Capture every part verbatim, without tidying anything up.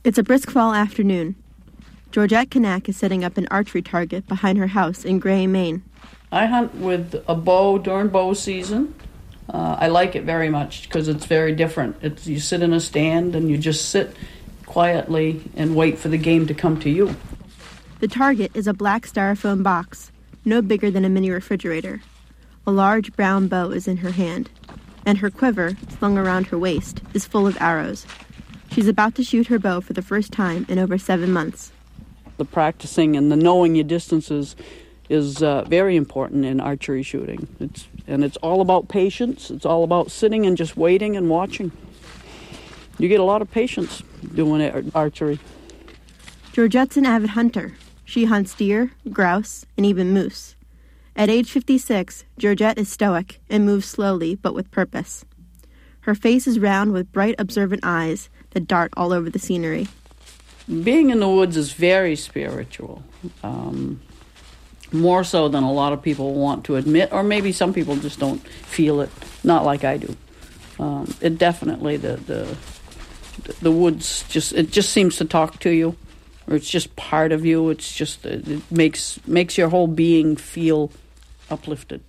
It's a brisk fall afternoon. Georgette Kanak is setting up an archery target behind her house in Gray, Maine. I hunt with a bow during bow season. Uh, I like it very much because it's very different. It's, you sit in a stand and you just sit quietly and wait for the game to come to you. The target is a black styrofoam box, no bigger than a mini refrigerator. A large brown bow is in her hand, and her quiver, slung around her waist, is full of arrows. She's about to shoot her bow for the first time in over seven months. The practicing and the knowing your distances is uh, very important in archery shooting. It's and it's all about patience. It's all about sitting and just waiting and watching. You get a lot of patience doing ar- archery. Georgette's an avid hunter. She hunts deer, grouse, and even moose. At age fifty-six, Georgette is stoic and moves slowly but with purpose. Her face is round with bright, observant eyes that dart all over the scenery. Being in the woods is very spiritual, um, more so than a lot of people want to admit, or maybe some people just don't feel it, not like I do. Um, it definitely, the, the the woods, just it just seems to talk to you, or it's just part of you. It's just, it makes makes your whole being feel uplifted.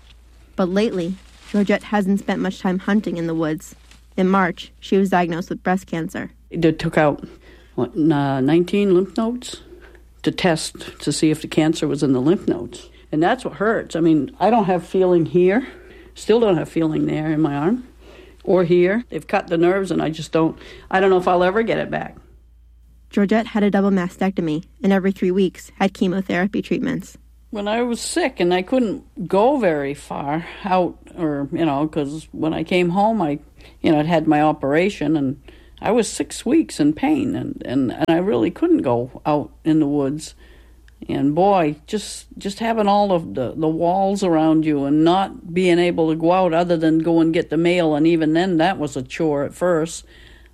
But lately, Georgette hasn't spent much time hunting in the woods. In March, she was diagnosed with breast cancer. They took out what, uh, nineteen lymph nodes to test to see if the cancer was in the lymph nodes. And that's what hurts. I mean, I don't have feeling here, still don't have feeling there in my arm, or here. They've cut the nerves and I just don't, I don't know if I'll ever get it back. Georgette had a double mastectomy and every three weeks had chemotherapy treatments. When I was sick and I couldn't go very far out, or, you know, because when I came home, I, you know, I'd had my operation and I was six weeks in pain and, and, and I really couldn't go out in the woods. And boy, just just having all of the, the walls around you and not being able to go out other than go and get the mail, and even then that was a chore at first.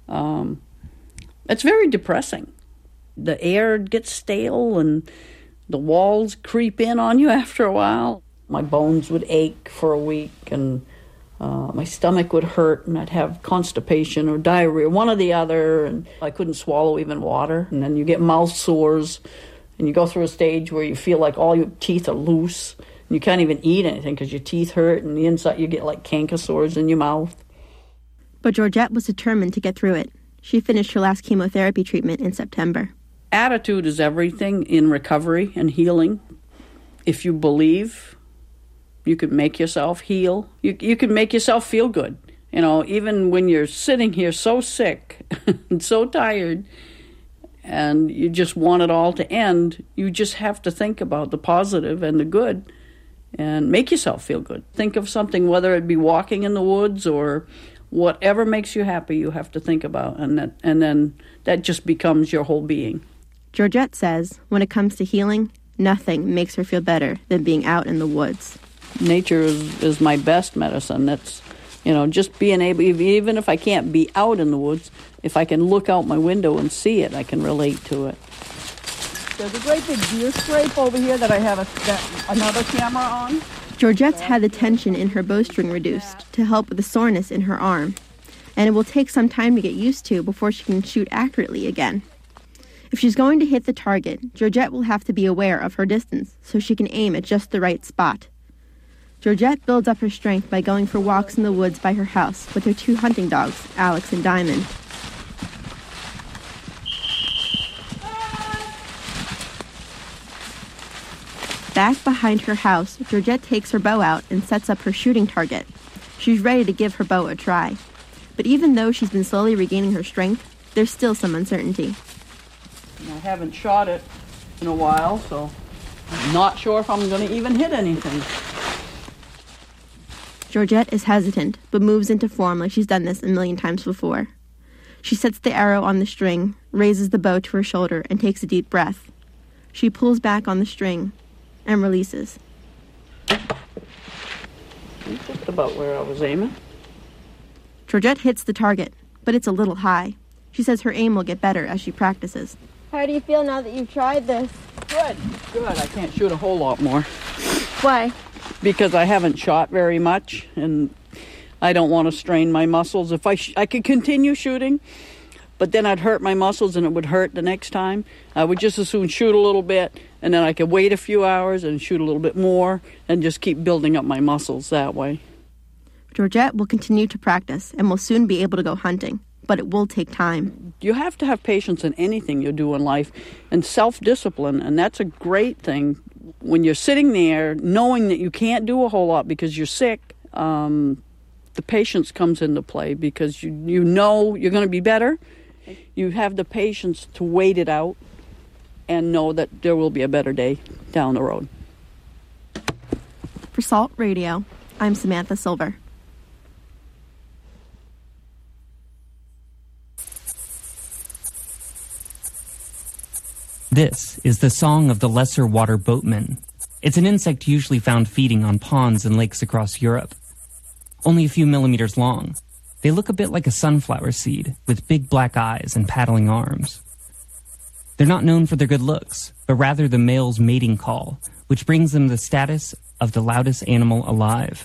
Um, it's very depressing. The air gets stale and the walls creep in on you after a while. My bones would ache for a week and uh, my stomach would hurt and I'd have constipation or diarrhea, one or the other, and I couldn't swallow even water. And then you get mouth sores and you go through a stage where you feel like all your teeth are loose and you can't even eat anything because your teeth hurt and the inside you get like canker sores in your mouth. But Georgette was determined to get through it. She finished her last chemotherapy treatment in September. Attitude is everything in recovery and healing. If you believe, you can make yourself heal. You you can make yourself feel good. You know, even when you're sitting here so sick and so tired and you just want it all to end, you just have to think about the positive and the good and make yourself feel good. Think of something, whether it be walking in the woods or whatever makes you happy, you have to think about, and that, and then that just becomes your whole being. Georgette says when it comes to healing, nothing makes her feel better than being out in the woods. Nature is, is my best medicine. That's, you know, just being able, even if I can't be out in the woods, if I can look out my window and see it, I can relate to it. There's a great big deer scrape over here that I have a, that, another camera on. Georgette's had the tension in her bowstring reduced to help with the soreness in her arm, and it will take some time to get used to before she can shoot accurately again. If she's going to hit the target, Georgette will have to be aware of her distance so she can aim at just the right spot. Georgette builds up her strength by going for walks in the woods by her house with her two hunting dogs, Alex and Diamond. Back behind her house, Georgette takes her bow out and sets up her shooting target. She's ready to give her bow a try. But even though she's been slowly regaining her strength, there's still some uncertainty. I haven't shot it in a while, so I'm not sure if I'm going to even hit anything. Georgette is hesitant, but moves into form like she's done this a million times before. She sets the arrow on the string, raises the bow to her shoulder, and takes a deep breath. She pulls back on the string and releases. Just about where I was aiming. Georgette hits the target, but it's a little high. She says her aim will get better as she practices. How do you feel now that you've tried this? Good, good. I can't shoot a whole lot more. Why? Because I haven't shot very much, and I don't want to strain my muscles. If I sh- I could continue shooting, but then I'd hurt my muscles and it would hurt the next time. I would just as soon shoot a little bit, and then I could wait a few hours and shoot a little bit more and just keep building up my muscles that way. Georgette will continue to practice and will soon be able to go hunting, but it will take time. You have to have patience in anything you do in life and self-discipline, and that's a great thing. When you're sitting there knowing that you can't do a whole lot because you're sick, um, the patience comes into play because you, you know you're going to be better. You have the patience to wait it out and know that there will be a better day down the road. For Salt Radio, I'm Samantha Silver. This is the song of the lesser water boatman. It's an insect usually found feeding on ponds and lakes across Europe. Only a few millimeters long, they look a bit like a sunflower seed with big black eyes and paddling arms. They're not known for their good looks, but rather the male's mating call, which brings them the status of the loudest animal alive.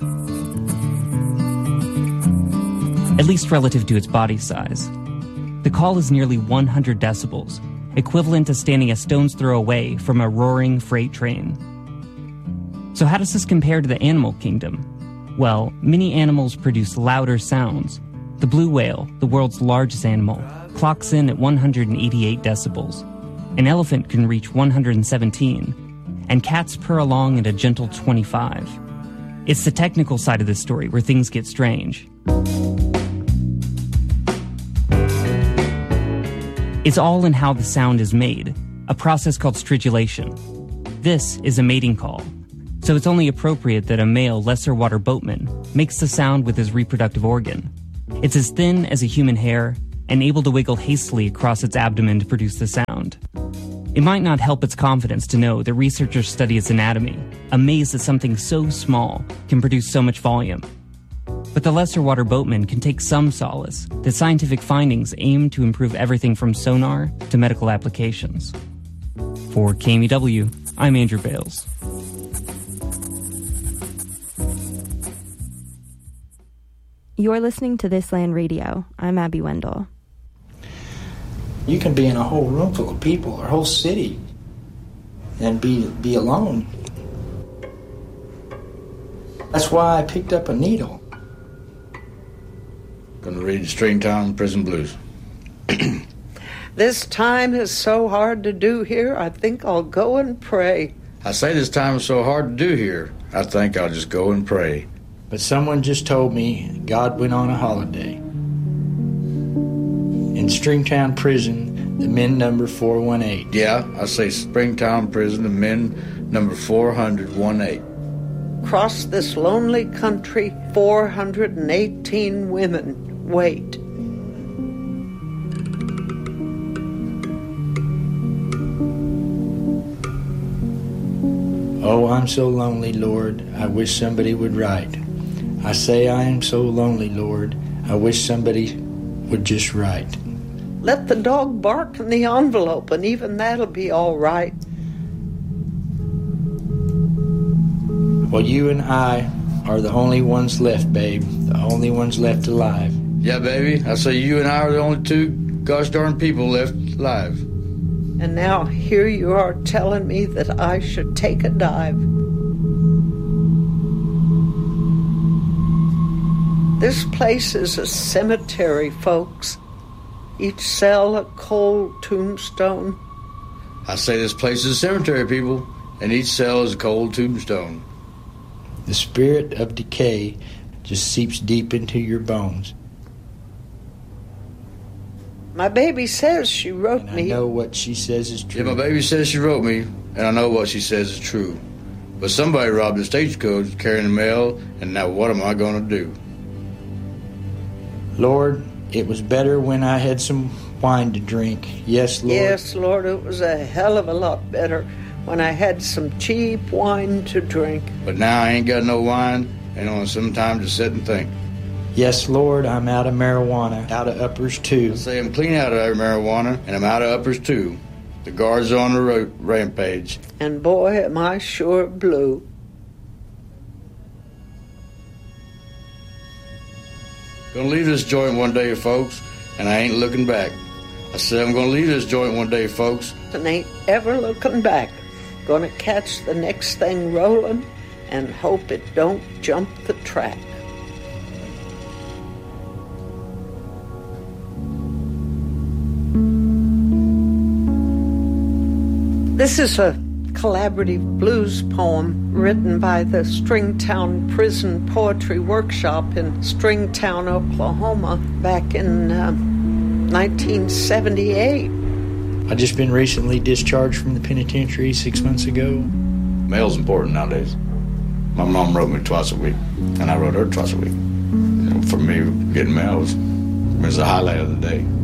At least relative to its body size. The call is nearly one hundred decibels, equivalent to standing a stone's throw away from a roaring freight train. So how does this compare to the animal kingdom? Well, many animals produce louder sounds. The blue whale, the world's largest animal, clocks in at one hundred eighty-eight decibels. An elephant can reach one hundred seventeen, and cats purr along at a gentle twenty-five. It's the technical side of this story where things get strange. It's all in how the sound is made, a process called stridulation. This is a mating call, so it's only appropriate that a male lesser water boatman makes the sound with his reproductive organ. It's as thin as a human hair and able to wiggle hastily across its abdomen to produce the sound. It might not help its confidence to know that researchers study its anatomy, amazed that something so small can produce so much volume. But the lesser water boatman can take some solace that scientific findings aim to improve everything from sonar to medical applications. For K M E W, I'm Andrew Bales. You're listening to This Land Radio. I'm Abby Wendell. You can be in a whole room full of people or a whole city and be be alone. That's why I picked up a needle. Gonna read Stringtown Prison Blues. This time is so hard to do here, I think I'll go and pray. I say this time is so hard to do here, I think I'll just go and pray. But someone just told me God went on a holiday. In Stringtown Prison, the men number four one eight. Yeah, I say Stringtown Prison, the men number four hundred eighteen. Across this lonely country, four hundred eighteen women wait. Oh, I'm so lonely, Lord, I wish somebody would write. I say I am so lonely, Lord, I wish somebody would just write. Let the dog bark in the envelope, and even that'll be all right. Well, you and I are the only ones left, babe, the only ones left alive. Yeah, baby, I say you and I are the only two gosh darn people left alive. And now here you are telling me that I should take a dive. This place is a cemetery, folks. Each cell a cold tombstone. I say this place is a cemetery, people, and each cell is a cold tombstone. The spirit of decay just seeps deep into your bones. My baby says she wrote and me. I know what she says is true. Yeah, my baby says she wrote me, and I know what she says is true. But somebody robbed the stagecoach carrying the mail, and now what am I going to do? Lord, it was better when I had some wine to drink. Yes, Lord. Yes, Lord, it was a hell of a lot better when I had some cheap wine to drink. But now I ain't got no wine, and only some time to sit and think. Yes, Lord, I'm out of marijuana, out of uppers too. I say I'm clean out of marijuana, and I'm out of uppers too. The guards are on the ro- rampage. And boy, am I sure blue. Gonna leave this joint one day, folks, and I ain't looking back. I said, I'm going to leave this joint one day, folks. And ain't ever looking back. Gonna catch the next thing rolling and hope it don't jump the track. This is a collaborative blues poem written by the Stringtown Prison Poetry Workshop in Stringtown, Oklahoma, back in uh, nineteen seventy-eight. I just been recently discharged from the penitentiary six months ago. Mail's important nowadays. My mom wrote me twice a week, and I wrote her twice a week. You know, for me, getting mail was, was the highlight of the day.